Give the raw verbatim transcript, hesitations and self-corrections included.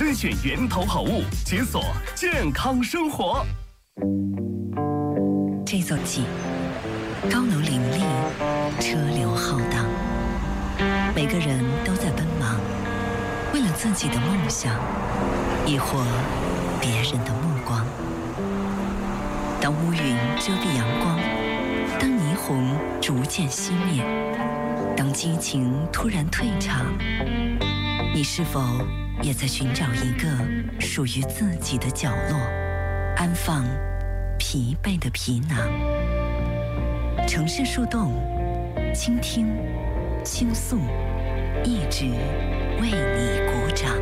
甄选源头好物，解锁健康生活。 这座季，高楼林立，车流浩荡，每个人都在奔忙，为了自己的梦想，亦或别人的目光。当乌云遮蔽阳光，当霓虹逐渐熄灭，当激情突然退场，你是否也在寻找一个属于自己的角落，安放疲惫的皮囊？城市树洞，倾听，倾诉，一直为你鼓掌。